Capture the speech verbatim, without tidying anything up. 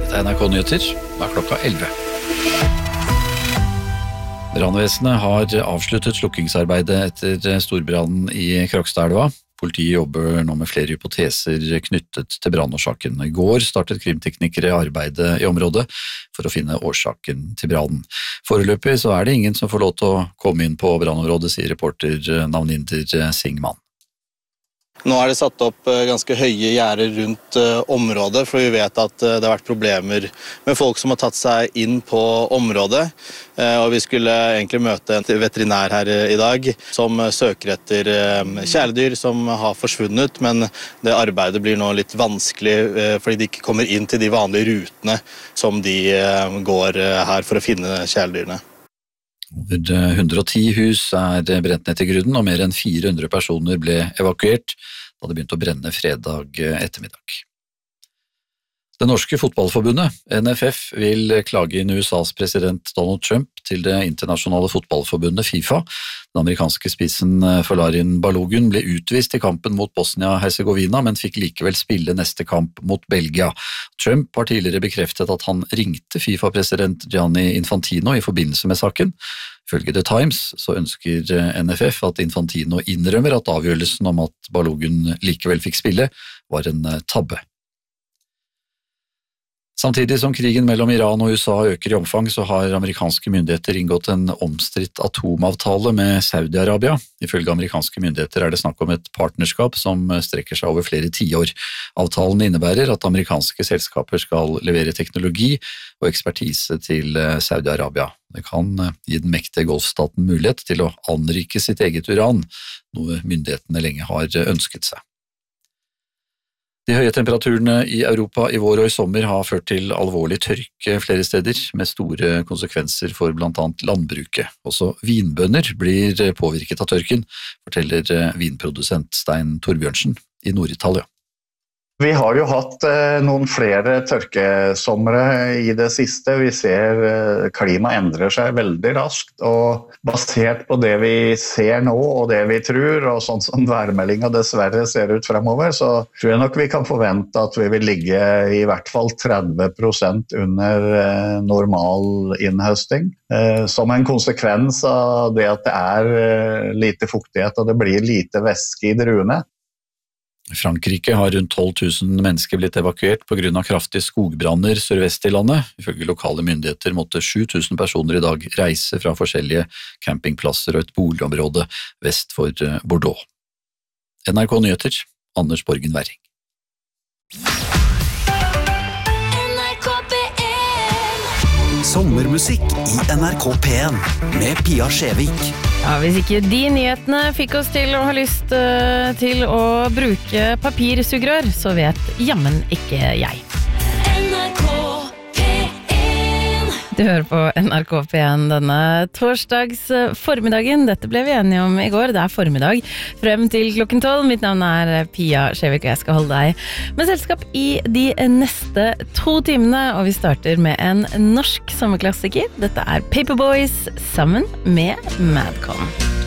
Det er N R K Nyheter, det er klokka elleve. Brannvesenet har avsluttet slukkingsarbeidet etter storbrannen i Krokstadelva. Politiet jobber nå med flere hypoteser knyttet til brannårsaken. I går startet krimteknikere arbeidet i området for å finne årsaken til brannen. Foreløpig så er det ingen som får lov til å komme inn på brannområdet, sier reporter Navninder Singman. Nå er det satt opp ganske høye gjerder rundt området, for vi vet at det har vært problemer med folk som har tatt seg inn på området. Og vi skulle egentlig møte en veterinær her i dag som søker etter kjæledyr som har forsvunnet, men det arbeidet blir nå litt vanskelig fordi de ikke kommer inn til de vanlige rutene som de går her for å finne kjæledyrene. Over hundre og ti hus er brent ned til grunnen, og mer enn fire hundre personer ble evakuert da det begynte å brenne fredag ettermiddag. Det norske fotballforbundet, N F F, vil klage inn U S A's president Donald Trump til det internasjonale fotballforbundet FIFA. Den amerikanske spissen Folarin Balogun ble utvist i kampen mot Bosnia-Herzegovina, men fikk likevel spille neste kamp mot Belgia. Trump har tidligere bekreftet at han ringte FIFA-president Gianni Infantino i forbindelse med saken. Ifølge The Times så ønsker N F F at Infantino innrømmer at avgjørelsen om at Balogun likevel fikk spille var en tabbe. Samtidig som krigen mellom Iran og U S A øker i omfang, så har amerikanske myndigheter inngått en omstridt atomavtale med Saudi-Arabia. Ifølge amerikanske myndigheter er det snakk om et partnerskap som strekker seg over flere tiår. Avtalen innebærer at amerikanske selskaper skal levere teknologi og ekspertise til Saudi-Arabia. Det kan gi den mektige golfstaten mulighet til å anrike sitt eget uran, noe myndighetene lenge har ønsket seg. De høye temperaturene i Europa i vår og i sommer har ført til alvorlig tørke flere steder, med store konsekvenser for blant annet landbruket. Også vinbønder blir påvirket av tørken, forteller vinprodusent Stein Torbjørnsen i Nord-Italia. Vi har jo hatt eh, noen flere tørkesomre i det siste. Vi ser eh, klima endrer seg veldig raskt, og basert på det vi ser nå og det vi tror, og sånn som værmeldingen dessverre ser ut fremover, så tror jeg nok vi kan forvente at vi vil ligge i hvert fall tretti prosent under eh, normal innhøsting. Eh, som en konsekvens av det at det er eh, lite fuktighet og det blir lite væske i druene. I Frankrike har rundt tolv tusen mennesker blitt evakuert på grunn av kraftige skogbranner sørvest i landet. Ifølge lokale myndigheter måtte sju tusen personer i dag reise fra forskjellige campingplasser og et boligområde vest for Bordeaux. N R K Nyheter, Anders Borgen Werring. Sommermusikk i N R K P en med Pia Skjevik. Ja, hvis ikke de nyhetene fikk oss til å ha lyst uh, til å bruke papirsugerør, så vet jammen ikke jeg. N R K P en. Du hører på N R K P en denne torsdags formiddagen. Dette ble vi enige om i går. Det er formiddag frem til klokken tolv. Mitt navn er Pia Skjevik, og jeg skal holde deg med selskap i de neste to timene. Og vi starter med en norsk sommerklassiker. Dette er Paperboys sammen med Madcon.